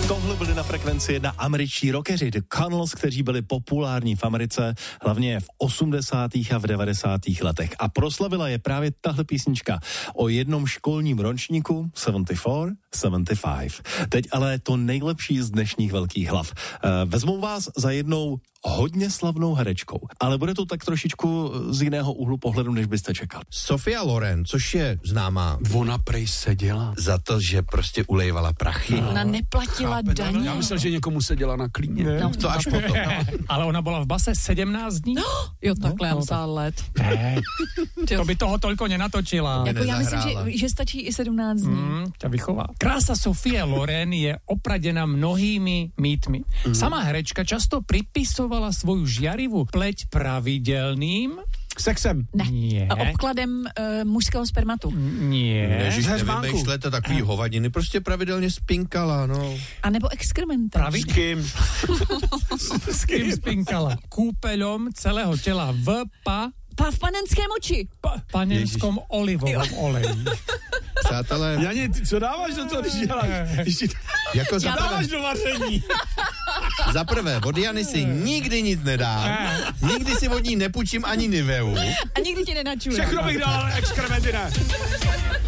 Tohle byli na frekvenci 1 američtí rockeři The Connells, kteří byli populární v Americe, hlavně v 80. a v 90. letech. A proslavila je právě tahle písnička o jednom školním ročníku 74-75. Teď ale to nejlepší z dnešních velkých hlav. Vezmou vás za jednou hodně slavnou herečkou, ale bude to tak trošičku z jiného úhlu pohledu, než byste čekal. Sophia Loren, což je známá Ona prej seděla. za to, že prostě ulejvala prachy. Ona neplatila daně. Já myslel, že někomu seděla na klíně. No. To až potom. Ale ona byla v base 17 dní. Jo, takhle já myslela let. Ne, to by toho toľko nenatočila. Jako já myslím, nezahrála. že stačí i 17 dní. Ťa vychová. Krása Sophie Loren je opradená mnohými mýtmi. Sama herečka často pripisovala svoju žiarivú pleť pravidelným Sexem. Ne. Nie. Obkladem mužského spermatu. Nie. Ježiš, Heřmánku. nevymýšlete takový hovadiny, prostě pravidelně spinkala, no. A nebo exkrementem. S kým? S kým spinkala? Kúpeľom celého tela v V panenském oči. panenskom olivovom oleji. Přátelé, Jani, ty co dáváš do toho, když děláš? jako Dáváš do vaření. za prvé, od Jany si nikdy nic nedám, nikdy si od ní nepůjčím ani Niveu. A nikdy tě nenačuje. Všechno bych dal, exkrementy ne.